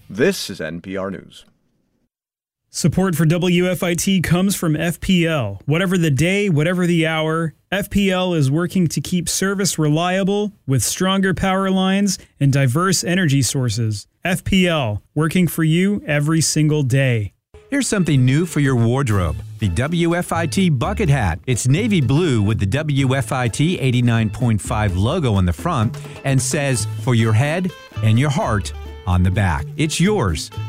This is NPR News. Support for WFIT comes from FPL. Whatever the day, whatever the hour, FPL is working to keep service reliable with stronger power lines and diverse energy sources. FPL, working for you every single day. Here's something new for your wardrobe. The WFIT bucket hat. It's navy blue with the WFIT 89.5 logo on the front and says, "For your head and your heart" on the back. It's yours.